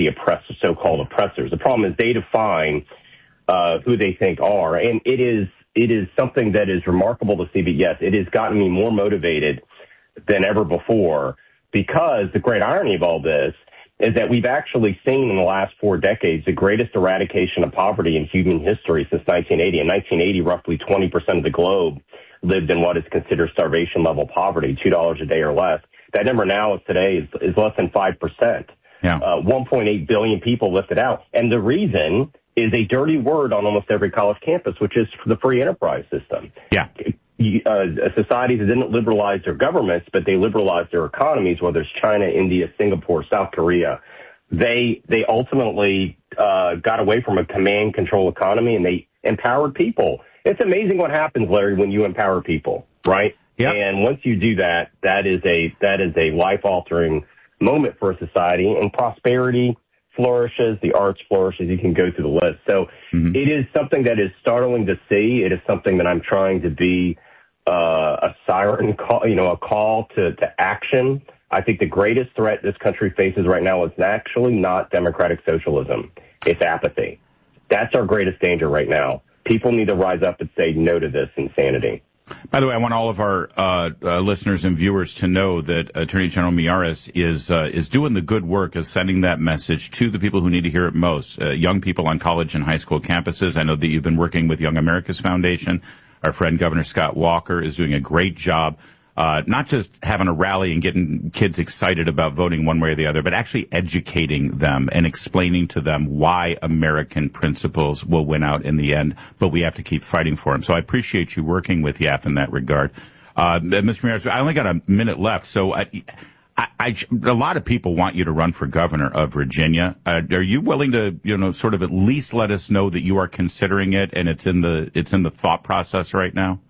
so-called oppressors. The problem is they define who they think are, and it is something that is remarkable to see. But yes, it has gotten me more motivated than ever before, because the great irony of all this is that we've actually seen in the last 4 decades the greatest eradication of poverty in human history since 1980. In 1980, roughly 20% of the globe lived in what is considered starvation-level poverty, $2 a day or less. That number now today is less than 5%. Yeah. 1.8 billion people lifted out. And the reason is a dirty word on almost every college campus, which is the free enterprise system. Yeah. Societies that didn't liberalize their governments, but they liberalized their economies, whether it's China, India, Singapore, South Korea. They ultimately got away from a command control economy, and they empowered people. It's amazing what happens, Larry, when you empower people, right? Yep. And once you do that, that is a life-altering moment for a society, and prosperity flourishes, the arts flourishes. You can go through the list. So It is something that is startling to see. It is something that I'm trying to be a siren call, a call to action. I think the greatest threat this country faces right now is actually not democratic socialism. It's apathy. That's our greatest danger right now. People need to rise up and say no to this insanity. By the way, I want all of our listeners and viewers to know that Attorney General Miyares is doing the good work of sending that message to the people who need to hear it most, young people on college and high school campuses. I know that you've been working with Young America's Foundation. Our friend Governor Scott Walker is doing a great job, not just having a rally and getting kids excited about voting one way or the other, but actually educating them and explaining to them why American principles will win out in the end, but we have to keep fighting for them. So I appreciate you working with YAF in that regard. Mr. Miyares, I only got a minute left, so a lot of people want you to run for governor of Virginia. Are you willing to, sort of at least let us know that you are considering it and it's in the thought process right now?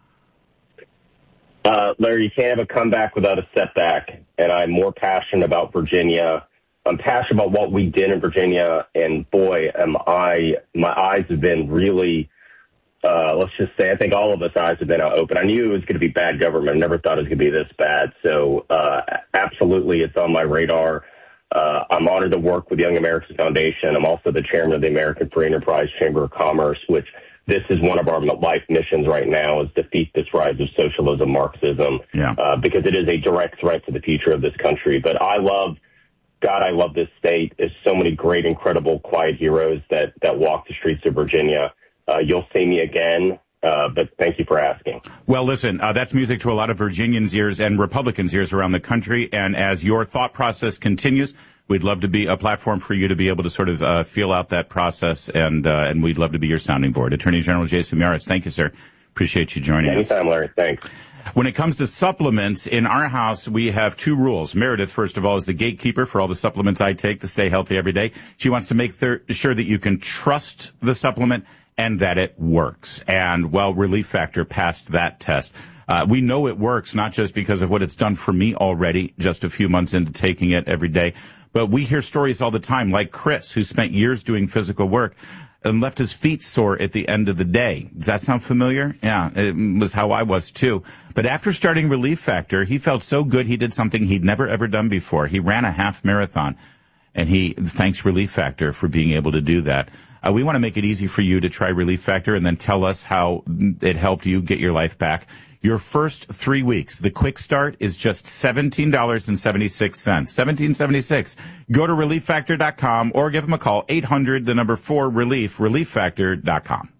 Larry, you can't have a comeback without a setback, and I'm more passionate about Virginia. I'm passionate about what we did in Virginia, and boy, my eyes have been really, let's just say, I think all of us' eyes have been open. I knew it was going to be bad government. I never thought it was going to be this bad. So absolutely, it's on my radar. I'm honored to work with Young America's Foundation. I'm also the chairman of the American Free Enterprise Chamber of Commerce, which this is one of our life missions right now, is defeat this rise of socialism, Marxism, because it is a direct threat to the future of this country. But I love this state. There's so many great, incredible, quiet heroes that walk the streets of Virginia. You'll see me again, but thank you for asking. Well, listen, that's music to a lot of Virginians' ears and Republicans' ears around the country. And as your thought process continues, we'd love to be a platform for you to be able to sort of feel out that process, and we'd love to be your sounding board. Attorney General Jason Miyares, thank you, sir. Appreciate you joining us. Anytime, Larry. Thanks. When it comes to supplements, in our house, we have 2 rules. Meredith, first of all, is the gatekeeper for all the supplements I take to stay healthy every day. She wants to make sure that you can trust the supplement and that it works. And, well, Relief Factor passed that test. We know it works, not just because of what it's done for me already, just a few months into taking it every day, but we hear stories all the time, like Chris, who spent years doing physical work and left his feet sore at the end of the day. Does that sound familiar? Yeah, it was how I was too. But after starting Relief Factor, he felt so good he did something he'd never ever done before. He ran a half marathon, and he thanks Relief Factor for being able to do that. We want to make it easy for you to try Relief Factor and then tell us how it helped you get your life back. Your first 3 weeks, the quick start is just $17.76. $17.76. Go to ReliefFactor.com or give them a call, 800-4-RELIEF, ReliefFactor.com.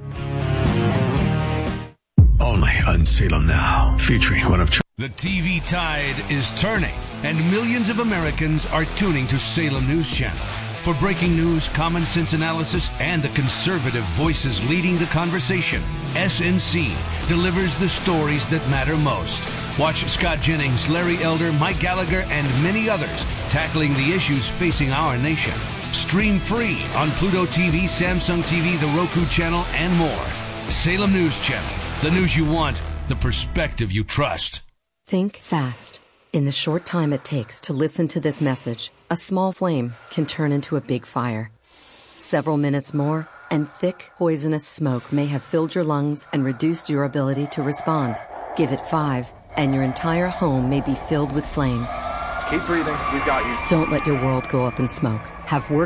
Only on Salem Now, featuring one of... The TV tide is turning, and millions of Americans are tuning to Salem News Channel. For breaking news, common sense analysis, and the conservative voices leading the conversation, SNC delivers the stories that matter most. Watch Scott Jennings, Larry Elder, Mike Gallagher, and many others tackling the issues facing our nation. Stream free on Pluto TV, Samsung TV, the Roku channel, and more. Salem News Channel. The news you want, the perspective you trust. Think fast. In the short time it takes to listen to this message, a small flame can turn into a big fire. Several minutes more, and thick, poisonous smoke may have filled your lungs and reduced your ability to respond. Give it 5, and your entire home may be filled with flames. Keep breathing. We've got you. Don't let your world go up in smoke. Have work